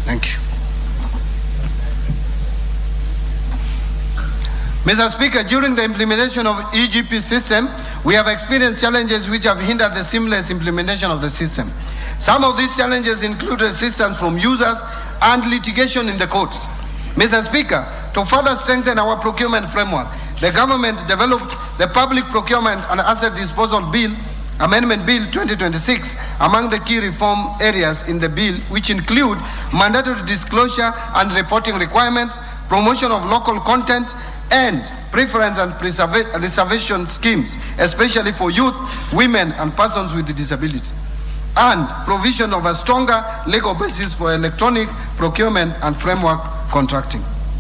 Thank you. Mr. Speaker, during the implementation of EGP system, we have experienced challenges which have hindered the seamless implementation of the system. Some of these challenges include resistance from users and litigation in the courts. Mr. Speaker, to further strengthen our procurement framework, the government developed the Public Procurement and Asset Disposal Bill, Amendment Bill 2026, among the key reform areas in the bill, which include mandatory disclosure and reporting requirements, promotion of local content, and preference and reservation schemes, especially for youth, women, and persons with disabilities, and provision of a stronger legal basis for electronic procurement and framework contracting.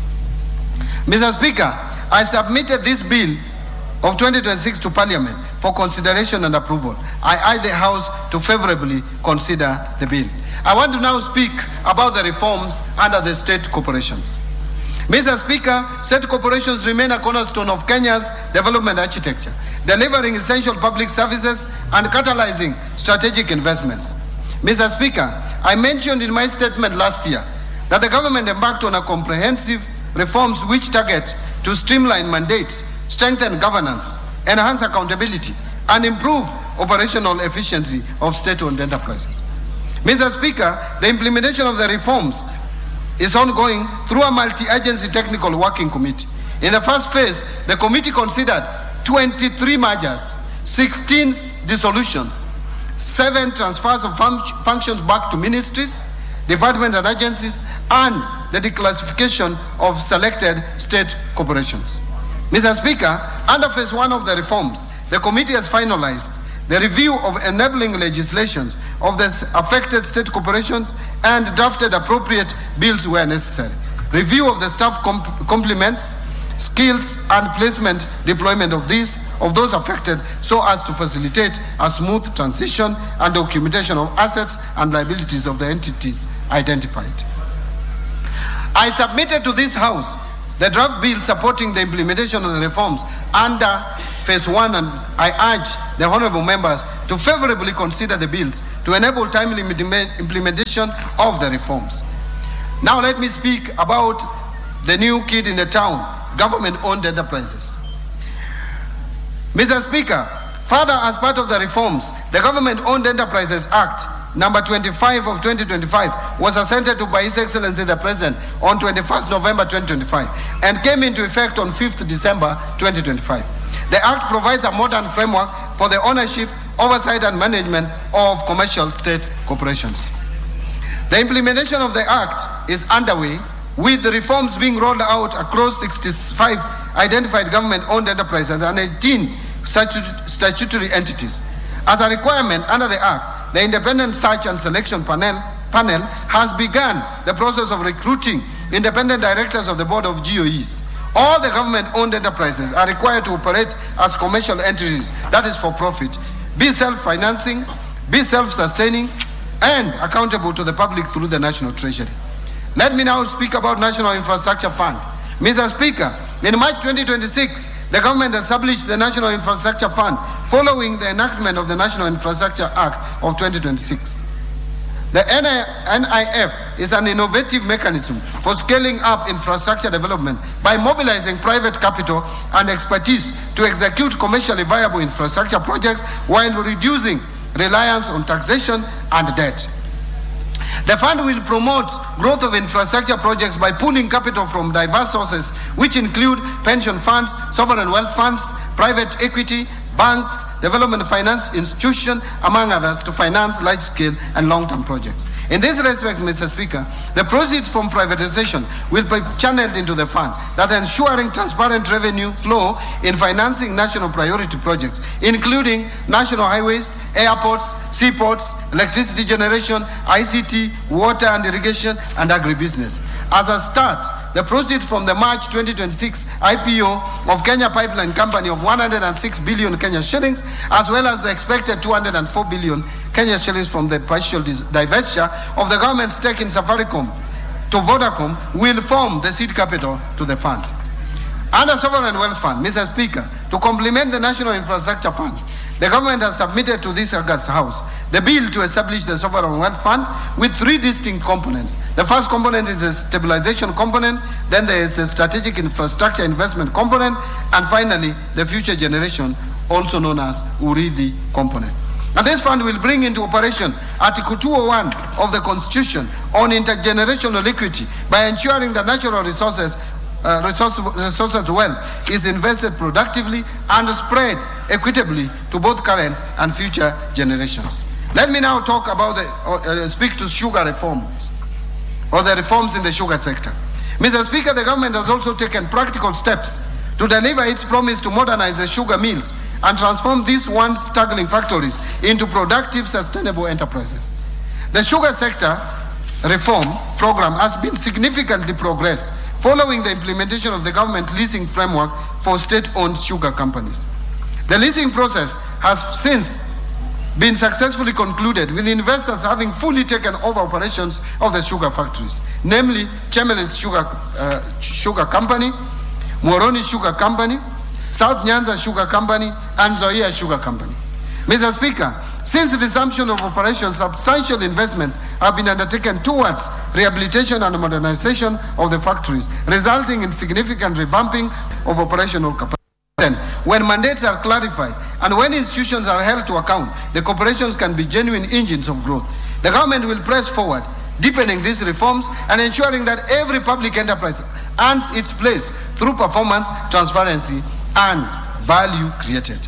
Mr. Speaker, I submitted this bill of 2026 to Parliament for consideration and approval. I urge the House to favorably consider the bill. I want to now speak about the reforms under the state corporations. Mr. Speaker, state corporations remain a cornerstone of Kenya's development architecture, delivering essential public services and catalyzing strategic investments. Mr. Speaker, I mentioned in my statement last year that the government embarked on a comprehensive reforms which target to streamline mandates, strengthen governance, enhance accountability, and improve operational efficiency of state-owned enterprises. Mr. Speaker, the implementation of the reforms is ongoing through a multi-agency technical working committee. In the first phase, the committee considered 23 mergers, 16 dissolutions, 7 transfers of functions back to ministries, departments and agencies, and the declassification of selected state corporations. Mr. Speaker, under phase 1 of the reforms, the committee has finalized the review of enabling legislations of the affected state corporations and drafted appropriate bills where necessary. Review of the staff complements, skills and placement deployment of those affected so as to facilitate a smooth transition and documentation of assets and liabilities of the entities identified. I submitted to this House the draft bill supporting the implementation of the reforms under phase 1, and I urge the honorable members to favorably consider the bills to enable timely implementation of the reforms. Now let me speak about the new kid in the town, government-owned enterprises. Mr. Speaker, further, as part of the reforms, the Government-Owned Enterprises Act number 25 of 2025 was assented to by His Excellency the President on 21st November 2025 and came into effect on 5th December 2025. The Act provides a modern framework for the ownership, oversight, and management of commercial state corporations. The implementation of the Act is underway, with the reforms being rolled out across 65 identified government-owned enterprises and 18 statutory entities. As a requirement under the Act, the Independent Search and Selection Panel has begun the process of recruiting independent directors of the Board of GOEs. All the government-owned enterprises are required to operate as commercial entities, that is for profit, be self-financing, be self-sustaining, and accountable to the public through the National Treasury. Let me now speak about National Infrastructure Fund. Mr. Speaker, in March 2026, the government established the National Infrastructure Fund following the enactment of the National Infrastructure Act of 2026. The NIF is an innovative mechanism for scaling up infrastructure development by mobilizing private capital and expertise to execute commercially viable infrastructure projects while reducing reliance on taxation and debt. The fund will promote growth of infrastructure projects by pooling capital from diverse sources, which include pension funds, sovereign wealth funds, private equity, banks, development finance institutions, among others, to finance large-scale and long-term projects. In this respect, Mr. Speaker, the proceeds from privatization will be channeled into the fund, that ensuring transparent revenue flow in financing national priority projects, including national highways, airports, seaports, electricity generation, ICT, water and irrigation, and agribusiness. As a start, the proceeds from the March 2026 IPO of Kenya Pipeline Company of 106 billion Kenya shillings, as well as the expected 204 billion Kenya shillings from the partial divestiture of the government's stake in Safaricom to Vodacom, will form the seed capital to the fund. Under Sovereign Wealth Fund, Mr. Speaker, to complement the National Infrastructure Fund, the government has submitted to this August House the bill to establish the Sovereign Wealth Fund with three distinct components. The first component is the stabilization component, then there is the strategic infrastructure investment component, and finally, the future generation, also known as Urithi component. And this fund will bring into operation Article 201 of the Constitution on intergenerational equity by ensuring that natural resources wealth is invested productively and spread equitably to both current and future generations. Let me now talk about speak to sugar reforms, or the reforms in the sugar sector. Mr. Speaker, the government has also taken practical steps to deliver its promise to modernize the sugar mills and transform these once struggling factories into productive, sustainable enterprises. The sugar sector reform program has been significantly progressed following the implementation of the government leasing framework for state-owned sugar companies. The leasing process has since been successfully concluded, with investors having fully taken over operations of the sugar factories, namely Chemelil Sugar Company, Moroni Sugar Company, South Nyanza Sugar Company, and Zoia Sugar Company. Mr. Speaker, since the resumption of operations, substantial investments have been undertaken towards rehabilitation and modernization of the factories, resulting in significant revamping of operational capacity. When mandates are clarified and when institutions are held to account, the corporations can be genuine engines of growth. The government will press forward, deepening these reforms and ensuring that every public enterprise earns its place through performance, transparency, and value created.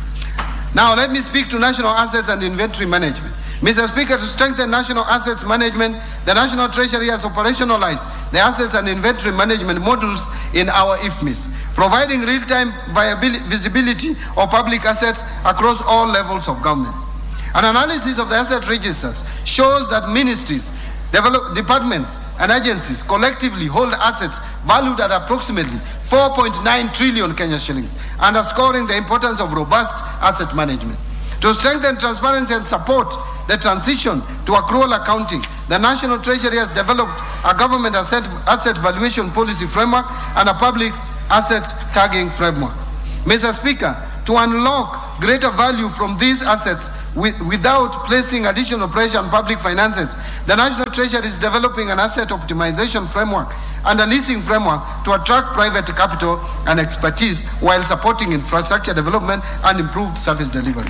Now let me speak to national assets and inventory management. Mr. Speaker, to strengthen national assets management, the National Treasury has operationalized the assets and inventory management modules in our IFMIS, providing real-time visibility of public assets across all levels of government. An analysis of the asset registers shows that ministries, departments, and agencies collectively hold assets valued at approximately 4.9 trillion Kenya shillings, underscoring the importance of robust asset management. To strengthen transparency and support the transition to accrual accounting, the National Treasury has developed a government asset valuation policy framework and a public assets tagging framework. Mr. Speaker, to unlock greater value from these assets without placing additional pressure on public finances, the National Treasury is developing an asset optimization framework and a leasing framework to attract private capital and expertise while supporting infrastructure development and improved service delivery.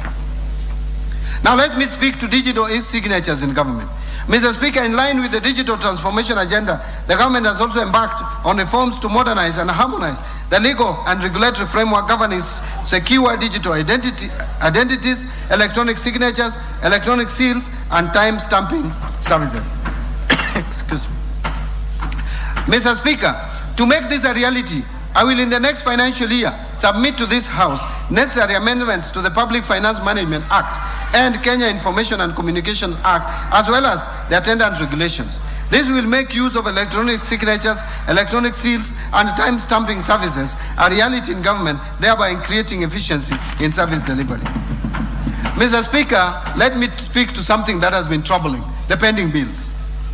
Now let me speak to digital e-signatures in government. Mr. Speaker, in line with the digital transformation agenda, the government has also embarked on reforms to modernize and harmonize the legal and regulatory framework governing secure digital identities, electronic signatures, electronic seals, and time stamping services. Excuse me. Mr. Speaker, to make this a reality, I will in the next financial year submit to this House necessary amendments to the Public Finance Management Act and Kenya Information and Communication Act, as well as the attendant regulations. This will make use of electronic signatures, electronic seals, and time stamping services a reality in government, thereby creating efficiency in service delivery. Mr. Speaker, let me speak to something that has been troubling, the pending bills.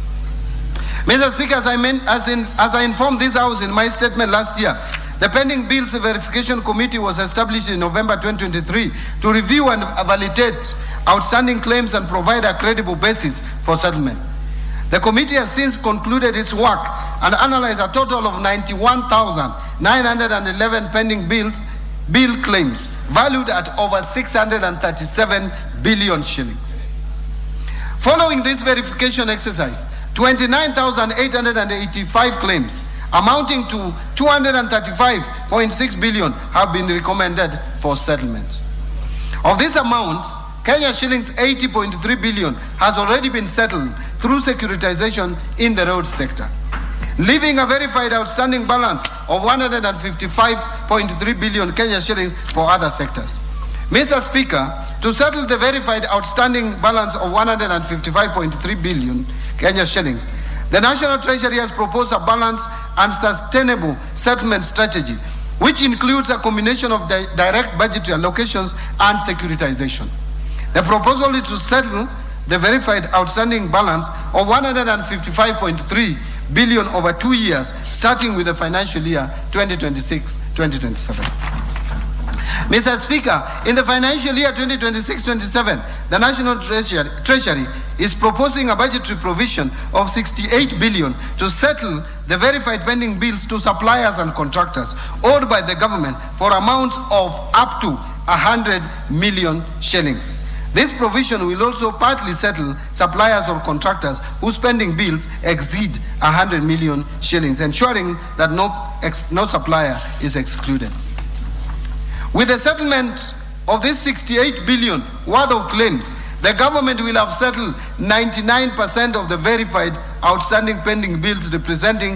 Mr. Speaker, as I informed this House in my statement last year, the pending bills verification committee was established in November 2023 to review and validate outstanding claims and provide a credible basis for settlement. The committee has since concluded its work and analyzed a total of 91,911 pending bill claims valued at over 637 billion shillings. Following this verification exercise, 29,885 claims amounting to 235.6 billion have been recommended for settlements. Of these amounts, Kenya shillings 80.3 billion has already been settled through securitization in the road sector, leaving a verified outstanding balance of 155.3 billion Kenya shillings for other sectors. Mr. Speaker, to settle the verified outstanding balance of 155.3 billion Kenya shillings, the National Treasury has proposed a balanced and sustainable settlement strategy, which includes a combination of direct budgetary allocations and securitization. The proposal is to settle the verified outstanding balance of 155.3 billion over 2 years, starting with the financial year 2026-2027. Mr. Speaker, in the financial year 2026-27, the National Treasury is proposing a budgetary provision of 68 billion to settle the verified pending bills to suppliers and contractors owed by the government for amounts of up to 100 million shillings. This provision will also partly settle suppliers or contractors whose pending bills exceed 100 million shillings, ensuring that no supplier is excluded. With the settlement of this 68 billion worth of claims, the government will have settled 99% of the verified outstanding pending bills, representing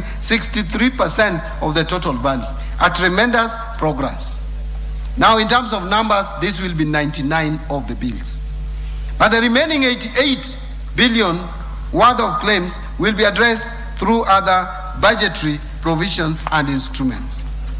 63% of the total value. A tremendous progress. Now, in terms of numbers, this will be 99 of the bills. But the remaining 88 billion worth of claims will be addressed through other budgetary provisions and instruments.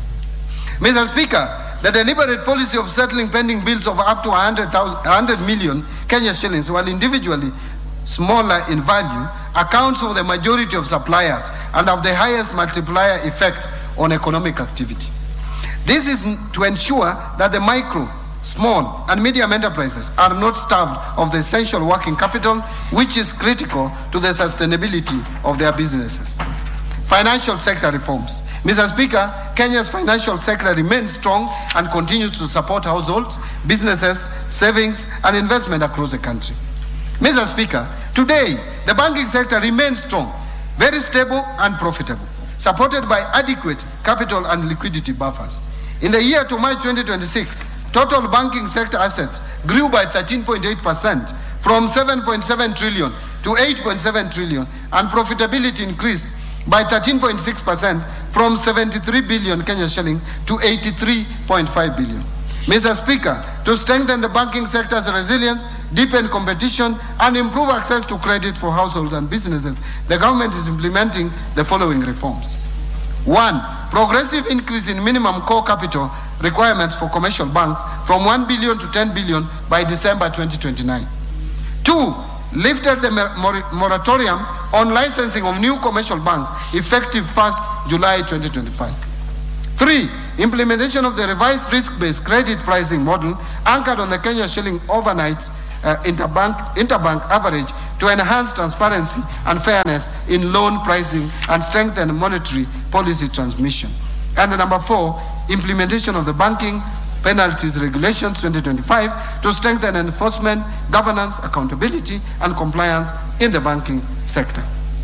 Mr. Speaker, the deliberate policy of settling pending bills of up to 100 million Kenya shillings, while individually smaller in value, accounts for the majority of suppliers and have the highest multiplier effect on economic activity. This is to ensure that the micro, small and medium enterprises are not starved of the essential working capital, which is critical to the sustainability of their businesses. Financial sector reforms. Mr. Speaker, Kenya's financial sector remains strong and continues to support households, businesses, savings, and investment across the country. Mr. Speaker, today, the banking sector remains strong, very stable and profitable, supported by adequate capital and liquidity buffers. In the year to March 2026, total banking sector assets grew by 13.8% from 7.7 trillion to 8.7 trillion, and profitability increased by 13.6% from 73 billion Kenya shilling to 83.5 billion. Mr. Speaker, to strengthen the banking sector's resilience, deepen competition, and improve access to credit for households and businesses, the government is implementing the following reforms. 1. Progressive increase in minimum core capital requirements for commercial banks from 1 billion to 10 billion by December 2029. 2. Lifted the moratorium on licensing of new commercial banks effective 1st July 2025. 3. Implementation of the revised risk-based credit pricing model anchored on the Kenya shilling overnight interbank average to enhance transparency and fairness in loan pricing and strengthen monetary policy transmission. And number 4, implementation of the banking penalties regulations 2025 to strengthen enforcement, governance, accountability, and compliance in the banking sector.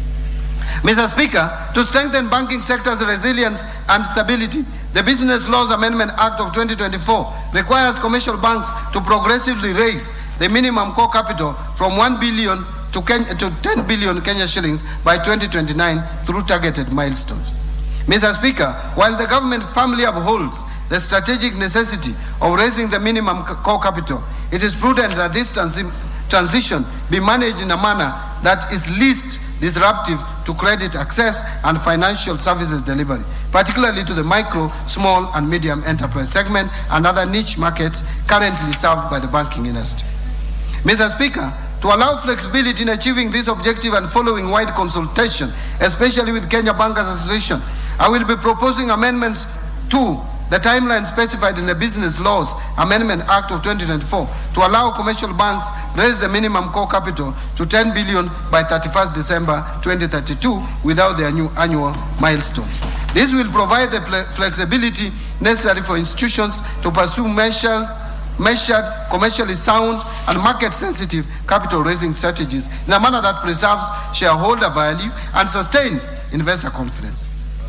Mr. Speaker, to strengthen banking sector's resilience and stability, the Business Laws Amendment Act of 2024 requires commercial banks to progressively raise the minimum core capital from 1 billion to 10 billion Kenya shillings by 2029 through targeted milestones. Mr. Speaker, while the government firmly upholds the strategic necessity of raising the minimum core capital, it is prudent that this transition be managed in a manner that is least disruptive to credit access and financial services delivery, particularly to the micro, small, and medium enterprise segment and other niche markets currently served by the banking industry. Mr. Speaker, to allow flexibility in achieving this objective and following wide consultation, especially with Kenya Bankers Association, I will be proposing amendments to the timeline specified in the Business Laws Amendment Act of 2024 to allow commercial banks raise the minimum core capital to 10 billion by 31st December 2032 without their new annual milestones. This will provide the flexibility necessary for institutions to pursue measured, commercially sound, and market-sensitive capital-raising strategies in a manner that preserves shareholder value and sustains investor confidence.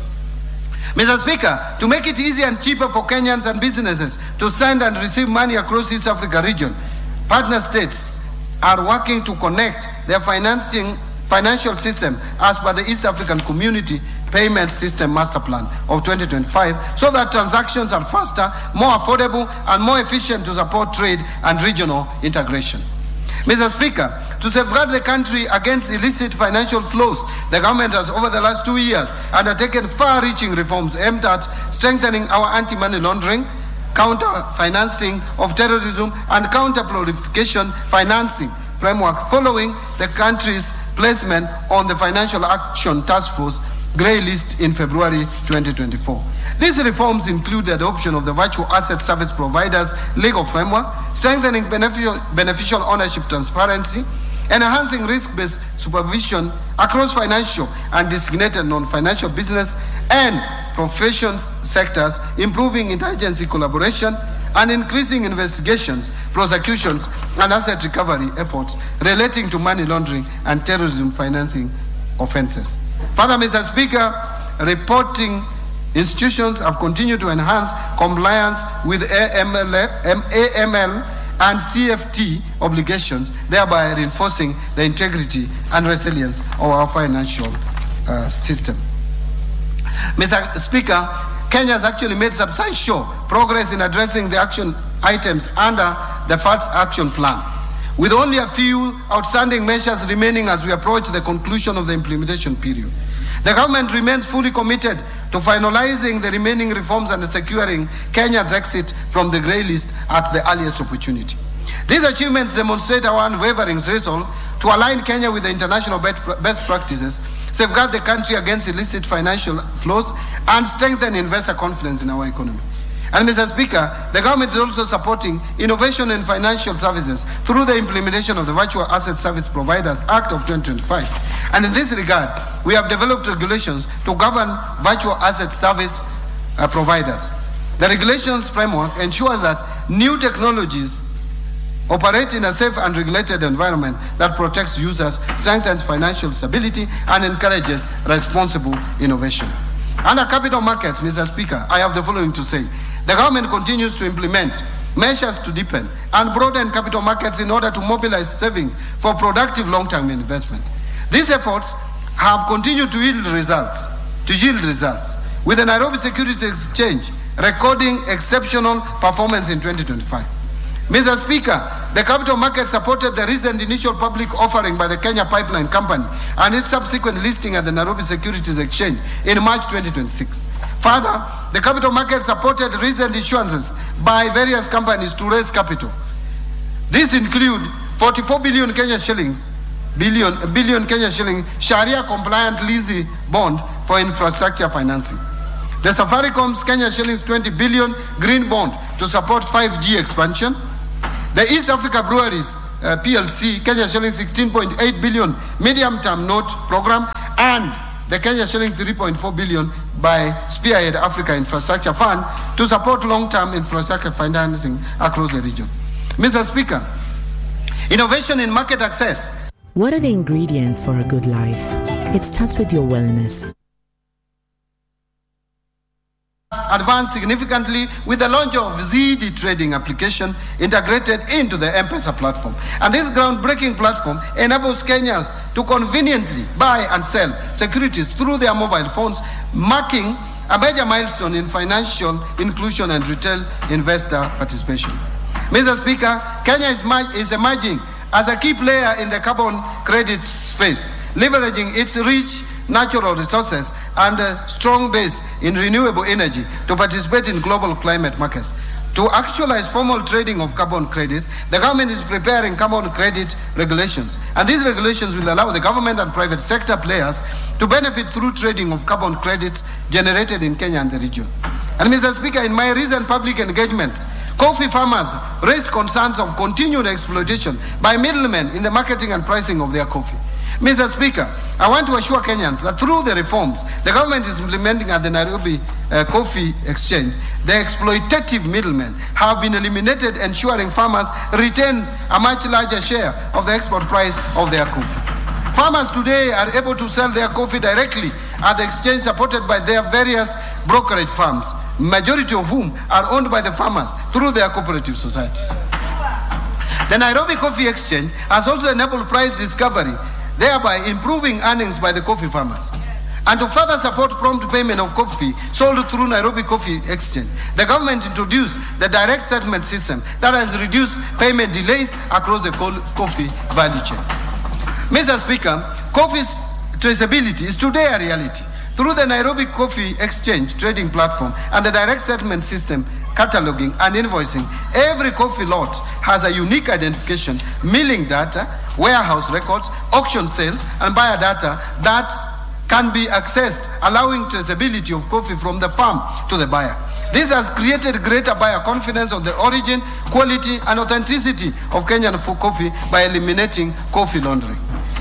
Mr. Speaker, to make it easier and cheaper for Kenyans and businesses to send and receive money across East Africa region, partner states are working to connect their financial system as per the East African Community Payment System Master Plan of 2025 so that transactions are faster, more affordable, and more efficient to support trade and regional integration. Mr. Speaker, to safeguard the country against illicit financial flows, the government has over the last 2 years undertaken far-reaching reforms aimed at strengthening our anti-money laundering, counter-financing of terrorism, and counter-proliferation financing framework following the country's placement on the Financial Action Task Force grey list in February 2024. These reforms include the adoption of the Virtual Asset Service Providers Legal Framework, strengthening beneficial ownership transparency, enhancing risk-based supervision across financial and designated non-financial business and profession sectors, improving interagency collaboration, and increasing investigations, prosecutions, and asset recovery efforts relating to money laundering and terrorism financing offenses. Further, Mr. Speaker, reporting institutions have continued to enhance compliance with AML and CFT obligations, thereby reinforcing the integrity and resilience of our financial system. Mr. Speaker, Kenya has actually made substantial progress in addressing the action items under the FATS action plan, with only a few outstanding measures remaining as we approach the conclusion of the implementation period. The government remains fully committed to finalizing the remaining reforms and securing Kenya's exit from the grey list at the earliest opportunity. These achievements demonstrate our unwavering resolve to align Kenya with the international best practices, safeguard the country against illicit financial flows, and strengthen investor confidence in our economy. And Mr. Speaker, the government is also supporting innovation in financial services through the implementation of the Virtual Asset Service Providers Act of 2025. And in this regard, we have developed regulations to govern virtual asset service providers. The regulations framework ensures that new technologies operate in a safe and regulated environment that protects users, strengthens financial stability, and encourages responsible innovation. Under capital markets, Mr. Speaker, I have the following to say. The government continues to implement measures to deepen and broaden capital markets in order to mobilize savings for productive long-term investment. These efforts have continued to yield results, with the Nairobi Securities Exchange recording exceptional performance in 2025. Mr. Speaker, the capital market supported the recent initial public offering by the Kenya Pipeline Company and its subsequent listing at the Nairobi Securities Exchange in March 2026. Further, the capital market supported recent issuances by various companies to raise capital. These include 44 billion Kenya shillings, billion Kenya shilling Sharia-compliant leasing bond for infrastructure financing. The Safaricom's Kenya shillings 20 billion green bond to support 5G expansion. The East Africa Breweries PLC Kenya shillings 16.8 billion medium-term note program, and the Kenya shilling 3.4 billion by Spearhead Africa Infrastructure Fund to support long-term infrastructure financing across the region. Mr. Speaker, innovation in market access. What are the ingredients for a good life? It starts with your wellness. Advanced significantly with the launch of ZD trading application integrated into the M-Pesa platform. And this groundbreaking platform enables Kenyans to conveniently buy and sell securities through their mobile phones, marking a major milestone in financial inclusion and retail investor participation. Mr. Speaker, Kenya is emerging as a key player in the carbon credit space, leveraging its rich natural resources and a strong base in renewable energy to participate in global climate markets. To actualize formal trading of carbon credits, the government is preparing carbon credit regulations. And these regulations will allow the government and private sector players to benefit through trading of carbon credits generated in Kenya and the region. And Mr. Speaker, in my recent public engagements, coffee farmers raised concerns of continued exploitation by middlemen in the marketing and pricing of their coffee. Mr. Speaker, I want to assure Kenyans that through the reforms the government is implementing at the Nairobi Coffee Exchange, the exploitative middlemen have been eliminated, ensuring farmers retain a much larger share of the export price of their coffee. Farmers today are able to sell their coffee directly at the exchange, supported by their various brokerage firms, majority of whom are owned by the farmers through their cooperative societies. The Nairobi Coffee Exchange has also enabled price discovery, thereby improving earnings by the coffee farmers. And to further support prompt payment of coffee sold through Nairobi Coffee Exchange, the government introduced the direct settlement system that has reduced payment delays across the coffee value chain. Mr. Speaker, coffee's traceability is today a reality. Through the Nairobi Coffee Exchange trading platform and the direct settlement system, cataloging and invoicing, every coffee lot has a unique identification, milling data, warehouse records, auction sales, and buyer data that can be accessed, allowing traceability of coffee from the farm to the buyer. This has created greater buyer confidence of the origin, quality, and authenticity of Kenyan coffee by eliminating coffee laundering.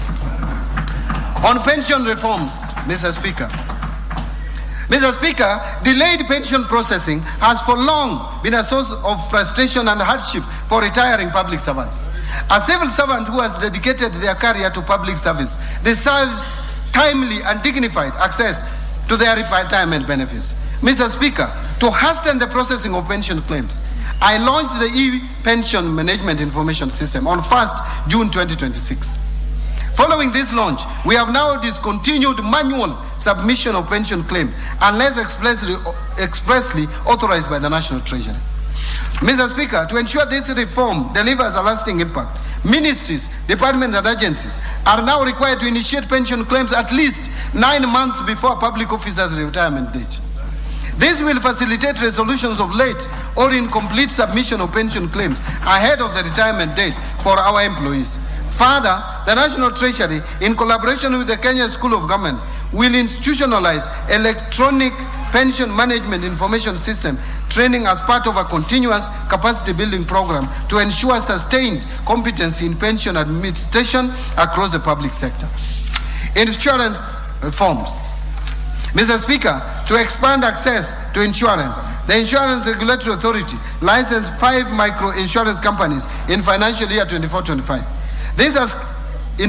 On pension reforms, Mr. Speaker. Mr. Speaker, delayed pension processing has for long been a source of frustration and hardship for retiring public servants. A civil servant who has dedicated their career to public service deserves timely and dignified access to their retirement benefits. Mr. Speaker, to hasten the processing of pension claims, I launched the e-pension management information system on 1st June 2026. Following this launch, we have now discontinued manual submission of pension claim unless expressly authorized by the National Treasury. Mr. Speaker, to ensure this reform delivers a lasting impact, ministries, departments, and agencies are now required to initiate pension claims at least 9 months before a public officer's retirement date. This will facilitate resolutions of late or incomplete submission of pension claims ahead of the retirement date for our employees. Further, the National Treasury, in collaboration with the Kenya School of Government, will institutionalize electronic pension management information system training as part of a continuous capacity building program to ensure sustained competency in pension administration across the public sector. Insurance reforms. Mr. Speaker, to expand access to insurance, the Insurance Regulatory Authority licensed 5 micro-insurance companies in financial year 24-25. This has